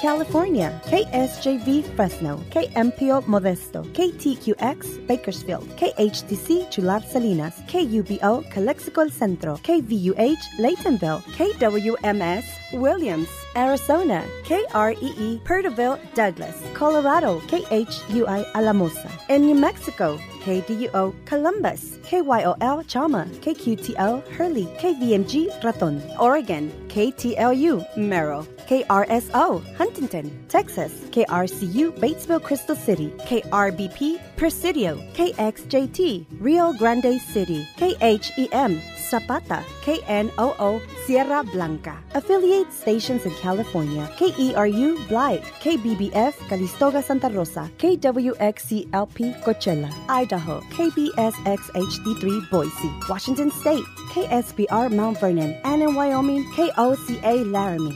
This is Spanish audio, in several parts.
California, KSJV Fresno, KMPO Modesto, KTQX Bakersfield, KHTC Chular Salinas, KUBO Calexico El Centro, KVUH Laytonville, KWMS Williams, Arizona, KREE Perterville Douglas, Colorado, KHUI Alamosa, in New Mexico, KDUO Columbus, KYOL Chama, KQTL Hurley, KVMG Raton, Oregon, KTLU Merrill, KRSO Huntington, Texas, KRCU Batesville Crystal City, KRBP Presidio, KXJT Rio Grande City, KHEM Zapata, KNOO Sierra Blanca. Affiliate stations in California, KERU Blythe, KBBF Calistoga Santa Rosa, KWXCLP Coachella, Idaho, KBSX HD3 Boise, Washington State, KSBR Mount Vernon, and in Wyoming, KOCA Laramie.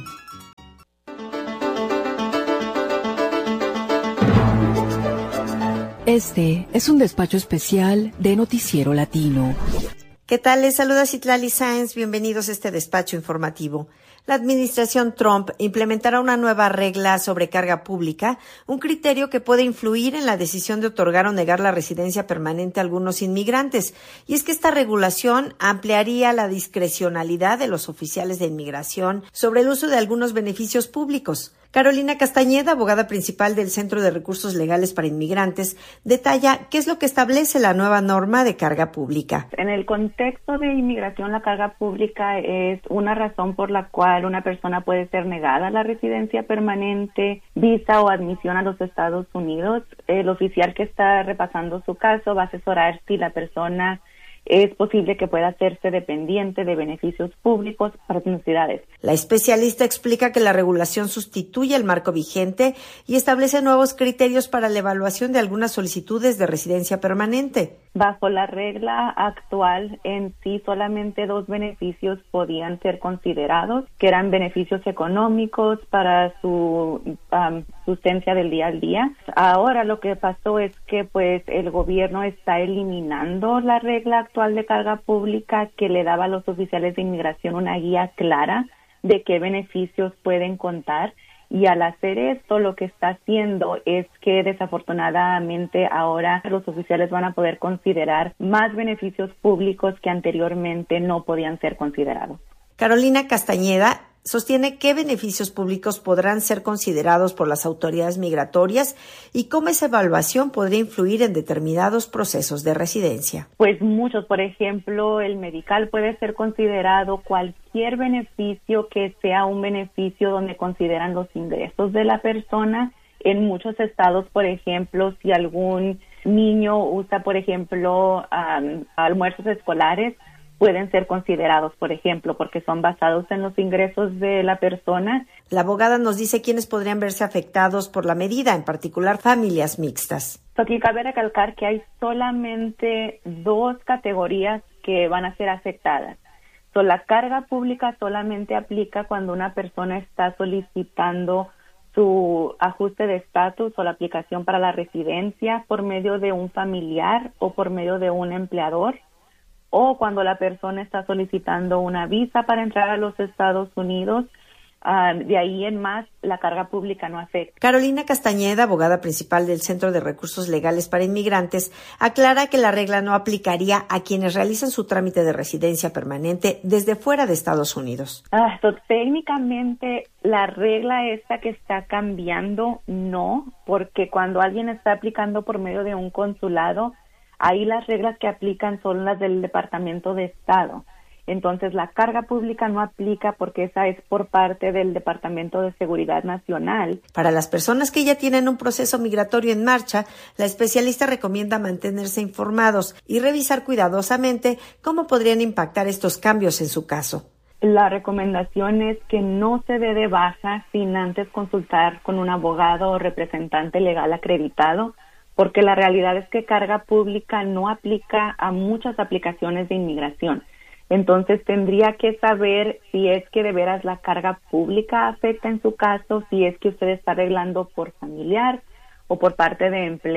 Este es un despacho especial de Noticiero Latino. ¿Qué tal? Les saluda Citlali Sáenz. Bienvenidos a este despacho informativo. La administración Trump implementará una nueva regla sobre carga pública, un criterio que puede influir en la decisión de otorgar o negar la residencia permanente a algunos inmigrantes. Y es que esta regulación ampliaría la discrecionalidad de los oficiales de inmigración sobre el uso de algunos beneficios públicos. Carolina Castañeda, abogada principal del Centro de Recursos Legales para Inmigrantes, detalla qué es lo que establece la nueva norma de carga pública. En el contexto de inmigración, la carga pública es una razón por la cual una persona puede ser negada la residencia permanente, visa o admisión a los Estados Unidos. El oficial que está repasando su caso va a asesorar si la persona es posible que pueda hacerse dependiente de beneficios públicos para sus necesidades. La especialista explica que la regulación sustituye el marco vigente y establece nuevos criterios para la evaluación de algunas solicitudes de residencia permanente. Bajo la regla actual, en sí solamente 2 beneficios podían ser considerados, que eran beneficios económicos para su sustancia del día al día. Ahora lo que pasó es que pues el gobierno está eliminando la regla actual de carga pública que le daba a los oficiales de inmigración una guía clara de qué beneficios pueden contar. Y al hacer esto, lo que está haciendo es que desafortunadamente ahora los oficiales van a poder considerar más beneficios públicos que anteriormente no podían ser considerados. Carolina Castañeda sostiene qué beneficios públicos podrán ser considerados por las autoridades migratorias y cómo esa evaluación podría influir en determinados procesos de residencia. Pues muchos, por ejemplo, el medical puede ser considerado, cualquier beneficio que sea un beneficio donde consideran los ingresos de la persona. En muchos estados, por ejemplo, si algún niño usa, por ejemplo, almuerzos escolares, pueden ser considerados, por ejemplo, porque son basados en los ingresos de la persona. La abogada nos dice quiénes podrían verse afectados por la medida, en particular familias mixtas. Aquí cabe recalcar que hay solamente 2 categorías que van a ser afectadas. La carga pública solamente aplica cuando una persona está solicitando su ajuste de estatus o la aplicación para la residencia por medio de un familiar o por medio de un empleador, o cuando la persona está solicitando una visa para entrar a los Estados Unidos. De ahí en más, la carga pública no afecta. Carolina Castañeda, abogada principal del Centro de Recursos Legales para Inmigrantes, aclara que la regla no aplicaría a quienes realizan su trámite de residencia permanente desde fuera de Estados Unidos. Técnicamente, la regla esta que está cambiando, no, porque cuando alguien está aplicando por medio de un consulado, ahí las reglas que aplican son las del Departamento de Estado. Entonces, la carga pública no aplica porque esa es por parte del Departamento de Seguridad Nacional. Para las personas que ya tienen un proceso migratorio en marcha, la especialista recomienda mantenerse informados y revisar cuidadosamente cómo podrían impactar estos cambios en su caso. La recomendación es que no se dé de baja sin antes consultar con un abogado o representante legal acreditado, porque la realidad es que carga pública no aplica a muchas aplicaciones de inmigración. Entonces tendría que saber si es que de veras la carga pública afecta en su caso, si es que usted está arreglando por familiar o por parte de empleo.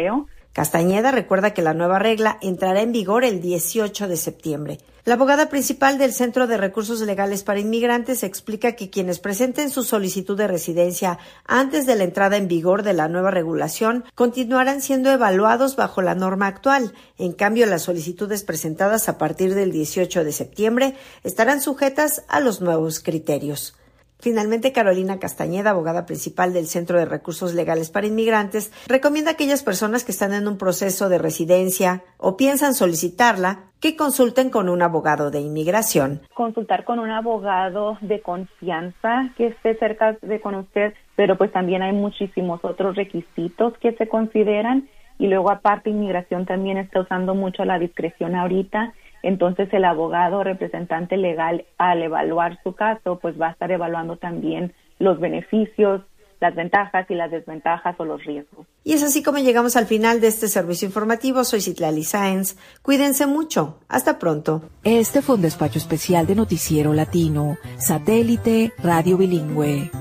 Castañeda recuerda que la nueva regla entrará en vigor el 18 de septiembre. La abogada principal del Centro de Recursos Legales para Inmigrantes explica que quienes presenten su solicitud de residencia antes de la entrada en vigor de la nueva regulación continuarán siendo evaluados bajo la norma actual. En cambio, las solicitudes presentadas a partir del 18 de septiembre estarán sujetas a los nuevos criterios. Finalmente, Carolina Castañeda, abogada principal del Centro de Recursos Legales para Inmigrantes, recomienda a aquellas personas que están en un proceso de residencia o piensan solicitarla que consulten con un abogado de inmigración. Consultar con un abogado de confianza que esté cerca de con usted, pero pues también hay muchísimos otros requisitos que se consideran y luego aparte inmigración también está usando mucho la discreción ahorita. Entonces el abogado representante legal al evaluar su caso pues va a estar evaluando también los beneficios, las ventajas y las desventajas o los riesgos. Y es así como llegamos al final de este servicio informativo. Soy Citlali Sáenz. Cuídense mucho. Hasta pronto. Este fue un despacho especial de Noticiero Latino, Satélite Radio Bilingüe.